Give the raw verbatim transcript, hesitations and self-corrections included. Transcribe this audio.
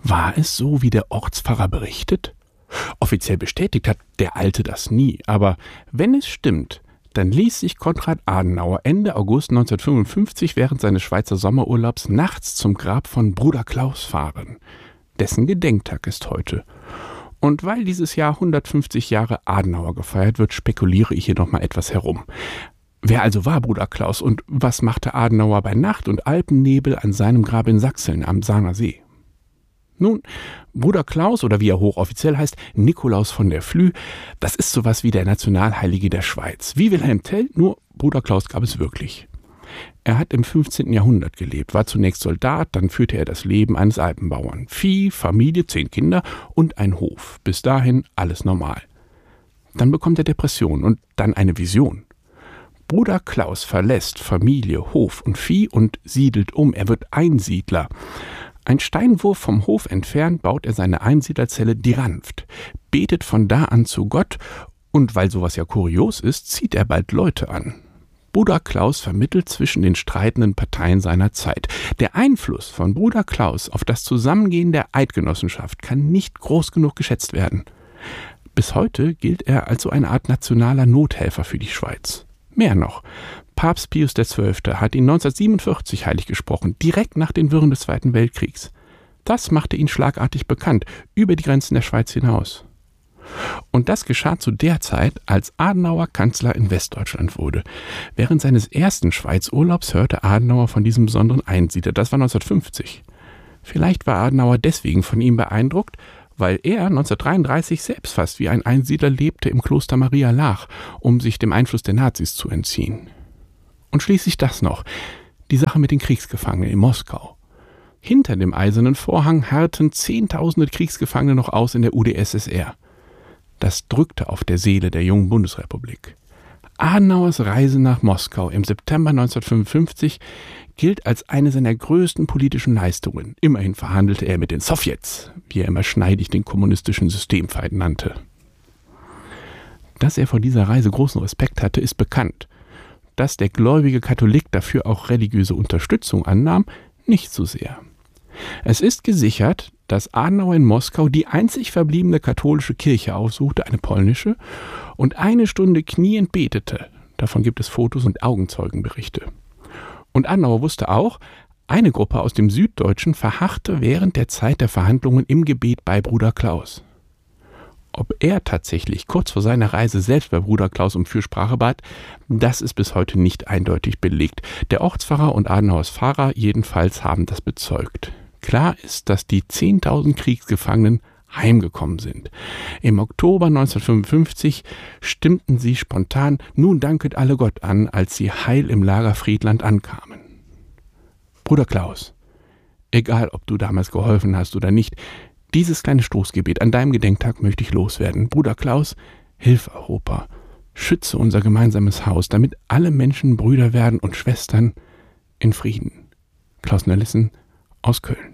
War es so, wie der Ortspfarrer berichtet? Offiziell bestätigt hat der Alte das nie, aber wenn es stimmt, dann ließ sich Konrad Adenauer Ende August neunzehnhundertfünfundfünfzig während seines Schweizer Sommerurlaubs nachts zum Grab von Bruder Klaus fahren. Dessen Gedenktag ist heute. Und weil dieses Jahr hundertfünfzig Jahre Adenauer gefeiert wird, spekuliere ich hier noch mal etwas herum. Wer also war Bruder Klaus und was machte Adenauer bei Nacht und Alpennebel an seinem Grab in Sachseln am Saaner See? Nun, Bruder Klaus, oder wie er hochoffiziell heißt, Nikolaus von der Flue, das ist sowas wie der Nationalheilige der Schweiz. Wie Wilhelm Tell, nur Bruder Klaus gab es wirklich. Er hat im fünfzehnten Jahrhundert gelebt, war zunächst Soldat, dann führte er das Leben eines Alpenbauern. Vieh, Familie, zehn Kinder und ein Hof. Bis dahin alles normal. Dann bekommt er Depression und dann eine Vision. Bruder Klaus verlässt Familie, Hof und Vieh und siedelt um. Er wird Einsiedler. Ein Steinwurf vom Hof entfernt baut er seine Einsiedlerzelle Die Ranft, betet von da an zu Gott und weil sowas ja kurios ist, zieht er bald Leute an. Bruder Klaus vermittelt zwischen den streitenden Parteien seiner Zeit. Der Einfluss von Bruder Klaus auf das Zusammengehen der Eidgenossenschaft kann nicht groß genug geschätzt werden. Bis heute gilt er als so eine Art nationaler Nothelfer für die Schweiz. Mehr noch, Papst Pius der Zwölfte hat ihn neunzehnhundertsiebenundvierzig heilig gesprochen, direkt nach den Wirren des Zweiten Weltkriegs. Das machte ihn schlagartig bekannt, über die Grenzen der Schweiz hinaus. Und das geschah zu der Zeit, als Adenauer Kanzler in Westdeutschland wurde. Während seines ersten Schweizurlaubs hörte Adenauer von diesem besonderen Einsiedler, das war neunzehnhundertfünfzig. Vielleicht war Adenauer deswegen von ihm beeindruckt, weil er neunzehnhundertdreiunddreißig selbst fast wie ein Einsiedler lebte im Kloster Maria Laach, um sich dem Einfluss der Nazis zu entziehen. Und schließlich das noch, die Sache mit den Kriegsgefangenen in Moskau. Hinter dem Eisernen Vorhang harrten Zehntausende Kriegsgefangene noch aus in der U d S S R. Das drückte auf der Seele der jungen Bundesrepublik. Adenauers Reise nach Moskau im September neunzehnhundertfünfundfünfzig gilt als eine seiner größten politischen Leistungen. Immerhin verhandelte er mit den Sowjets, wie er immer schneidig den kommunistischen Systemfeind nannte. Dass er vor dieser Reise großen Respekt hatte, ist bekannt. Dass der gläubige Katholik dafür auch religiöse Unterstützung annahm, nicht so sehr. Es ist gesichert, dass Adenauer in Moskau die einzig verbliebene katholische Kirche aufsuchte, eine polnische, und eine Stunde kniend betete. Davon gibt es Fotos und Augenzeugenberichte. Und Adenauer wusste auch, eine Gruppe aus dem Süddeutschen verharrte während der Zeit der Verhandlungen im Gebet bei Bruder Klaus. Ob er tatsächlich kurz vor seiner Reise selbst bei Bruder Klaus um Fürsprache bat, das ist bis heute nicht eindeutig belegt. Der Ortspfarrer und Adenauers Pfarrer jedenfalls haben das bezeugt. Klar ist, dass die zehntausend Kriegsgefangenen heimgekommen sind. Im Oktober neunzehnhundertfünfundfünfzig stimmten sie spontan »Nun danket alle Gott« an, als sie heil im Lager Friedland ankamen. Bruder Klaus, egal ob du damals geholfen hast oder nicht, dieses kleine Stoßgebet an deinem Gedenktag möchte ich loswerden. Bruder Klaus, hilf Europa, schütze unser gemeinsames Haus, damit alle Menschen Brüder werden und Schwestern in Frieden. Klaus Nöllissen aus Köln.